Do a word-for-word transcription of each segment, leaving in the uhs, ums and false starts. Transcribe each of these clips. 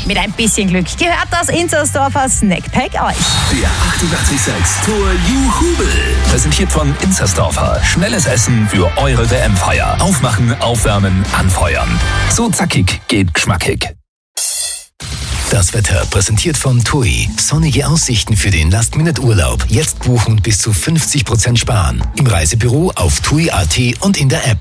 Mit ein bisschen Glück gehört das Inzersdorfer Snackpack euch. Der achtundachtzig Komma sechs Tour Juhubel. Präsentiert von Inzersdorfer. Schnelles Essen für eure W M-Feier. Aufmachen, aufwärmen, anfeuern. So zackig geht geschmackig. Das Wetter präsentiert von T U I. Sonnige Aussichten für den Last-Minute-Urlaub. Jetzt buchen bis zu fünfzig Prozent sparen. Im Reisebüro, auf T U I Punkt A T und in der App.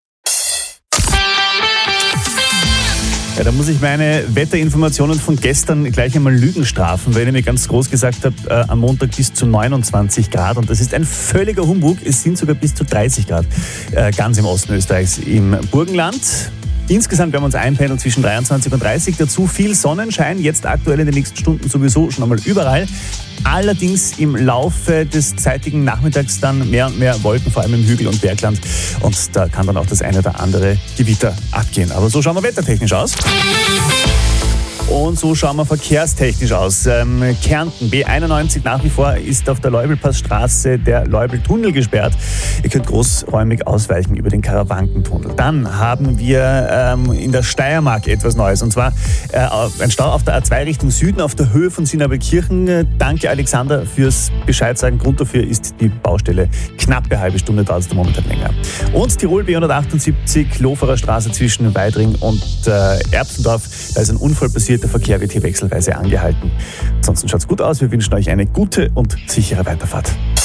Ja, da muss ich meine Wetterinformationen von gestern gleich einmal Lügen strafen, weil ich mir ganz groß gesagt habe, äh, am Montag bis zu neunundzwanzig Grad. Und das ist ein völliger Humbug. Es sind sogar bis zu dreißig Grad äh, ganz im Osten Österreichs im Burgenland. Insgesamt werden wir uns einpendeln zwischen dreiundzwanzig und dreißig. Dazu viel Sonnenschein, jetzt aktuell in den nächsten Stunden sowieso schon einmal überall. Allerdings im Laufe des zeitigen Nachmittags dann mehr und mehr Wolken, vor allem im Hügel- und Bergland. Und da kann dann auch das eine oder andere Gewitter abgehen. Aber so schauen wir wettertechnisch aus. Und so schauen wir verkehrstechnisch aus. Ähm, Kärnten, B einundneunzig nach wie vor ist auf der Leubelpassstraße der Leubeltunnel gesperrt. Ihr könnt großräumig ausweichen über den Karawankentunnel. Dann haben wir ähm, in der Steiermark etwas Neues. Und zwar äh, ein Stau auf der A zwei Richtung Süden auf der Höhe von Sinabelkirchen. Danke Alexander fürs Bescheid sagen. Grund dafür ist die Baustelle. Knappe halbe Stunde dauert es da momentan länger. Und Tirol B hundertachtundsiebzig, Loferer Straße zwischen Weidring und äh, Erbsendorf. Da ist ein Unfall passiert. Der Verkehr wird hier wechselweise angehalten. Ansonsten schaut's gut aus. Wir wünschen euch eine gute und sichere Weiterfahrt.